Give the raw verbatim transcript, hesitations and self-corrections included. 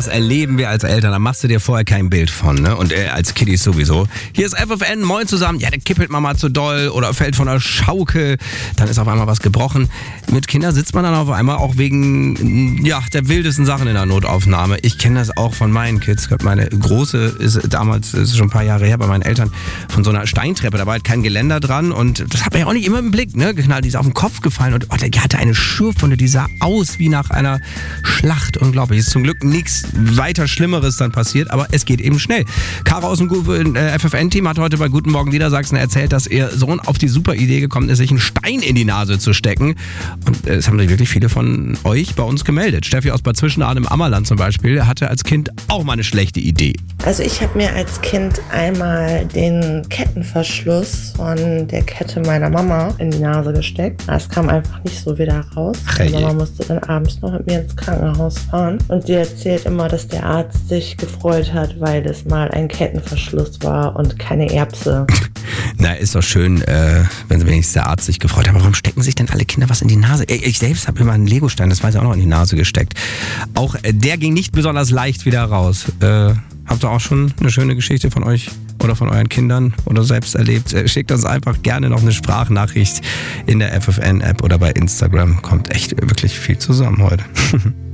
sowas erleben wir als Eltern, da machst du dir vorher kein Bild von, ne? Und äh, als Kiddies sowieso. Hier ist F F N, moin zusammen. Ja, der kippelt Mama zu doll oder fällt von der Schaukel. Dann ist auf einmal was gebrochen. Mit Kindern sitzt man dann auf einmal auch wegen ja, der wildesten Sachen in der Notaufnahme. Ich kenne das auch von meinen Kids. Meine Große ist damals, ist schon ein paar Jahre her, bei meinen Eltern von so einer Steintreppe. Da war halt kein Geländer dran und das hat man ja auch nicht immer im Blick, ne? Geknallt, die ist auf den Kopf gefallen und oh, die hatte eine Schürfwunde, die sah aus wie nach einer Schlacht. Unglaublich. Ist zum Glück nichts weiter Schlimmeres dann passiert, aber es geht eben schnell. Caro aus dem äh, F F N-Team hat heute bei Guten Morgen Niedersachsen erzählt, dass ihr Sohn auf die super Idee gekommen ist, sich einen Stein in die Nase zu stecken. Und es haben sich wirklich viele von euch bei uns gemeldet. Steffi aus Bad Zwischenahn im Ammerland zum Beispiel hatte als Kind auch mal eine schlechte Idee. Also ich habe mir als Kind einmal den Kettenverschluss von der Kette meiner Mama in die Nase gesteckt. Das kam einfach nicht so wieder raus. Hey. Meine Mama musste dann abends noch mit mir ins Krankenhaus fahren. Und sie erzählt immer, dass der Arzt sich gefreut hat, weil es mal ein Kettenverschluss war und keine Erbse. Na, ist doch schön, äh, wenn wenigstens der Arzt sich gefreut hat. Aber warum stecken sich denn alle Kinder was in die Nase? Ich selbst habe immer einen Legostein, das weiß ich auch noch, in die Nase gesteckt. Auch äh, der ging nicht besonders leicht wieder raus. Äh, habt ihr auch schon eine schöne Geschichte von euch oder von euren Kindern oder selbst erlebt? Äh, schickt uns einfach gerne noch eine Sprachnachricht in der F F N-App oder bei Instagram. Kommt echt wirklich viel zusammen heute.